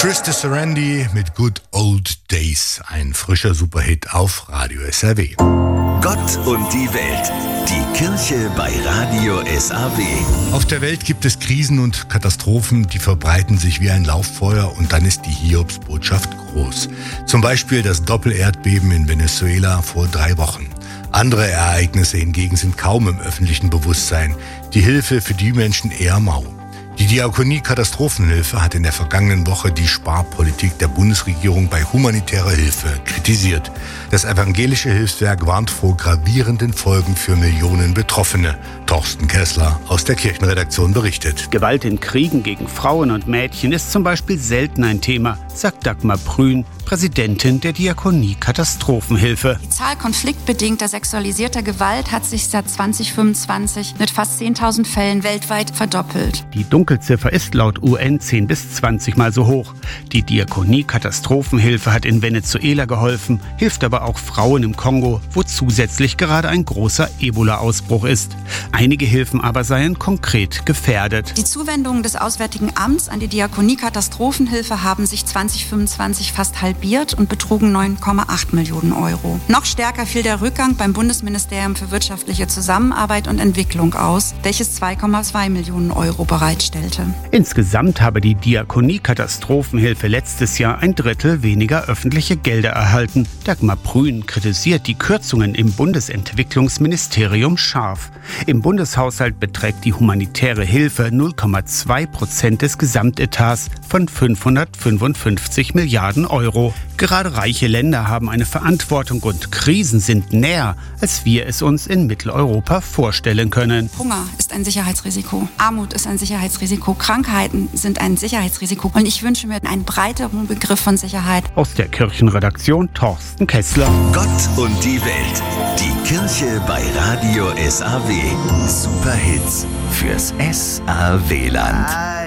Trista Sarandi mit Good Old Days, ein frischer Superhit auf Radio SAW. Gott und die Welt, die Kirche bei Radio SAW. Auf der Welt gibt es Krisen und Katastrophen, die verbreiten sich wie ein Lauffeuer und dann ist die Hiobsbotschaft groß. Zum Beispiel das Doppelerdbeben in Venezuela vor 3 Wochen. Andere Ereignisse hingegen sind kaum im öffentlichen Bewusstsein. Die Hilfe für die Menschen eher mau. Die Diakonie Katastrophenhilfe hat in der vergangenen Woche die Sparpolitik der Bundesregierung bei humanitärer Hilfe kritisiert. Das evangelische Hilfswerk warnt vor gravierenden Folgen für Millionen Betroffene. Thorsten Kessler aus der Kirchenredaktion berichtet. Gewalt in Kriegen gegen Frauen und Mädchen ist zum Beispiel selten ein Thema, sagt Dagmar Prühn, Präsidentin der Diakonie Katastrophenhilfe. Die Zahl konfliktbedingter sexualisierter Gewalt hat sich seit 2025 mit fast 10.000 Fällen weltweit verdoppelt. Die Dunkelziffer ist laut UN 10 bis 20 Mal so hoch. Die Diakonie Katastrophenhilfe hat in Venezuela geholfen, hilft aber auch Frauen im Kongo, wo zusätzlich gerade ein großer Ebola-Ausbruch ist. Einige Hilfen aber seien konkret gefährdet. Die Zuwendungen des Auswärtigen Amts an die Diakonie Katastrophenhilfe haben sich 2025 fast halbiert und betrugen 9,8 Millionen Euro. Noch stärker fiel der Rückgang beim Bundesministerium für wirtschaftliche Zusammenarbeit und Entwicklung aus, welches 2,2 Millionen Euro bereitstellte. Insgesamt habe die Diakonie Katastrophenhilfe letztes Jahr 1/3 weniger öffentliche Gelder erhalten. Dagmar Prühn kritisiert die Kürzungen im Bundesentwicklungsministerium scharf. Im Bundeshaushalt beträgt die humanitäre Hilfe 0,2% des Gesamtetats von 555 Milliarden Euro. Gerade reiche Länder haben eine Verantwortung und Krisen sind näher, als wir es uns in Mitteleuropa vorstellen können. Hunger ist ein Sicherheitsrisiko, Armut ist ein Sicherheitsrisiko, Krankheiten sind ein Sicherheitsrisiko und ich wünsche mir einen breiteren Begriff von Sicherheit. Aus der Kirchenredaktion Thorsten Kessler. Gott und die Welt, die Kirche bei Radio SAW. Superhits fürs SAW-Land.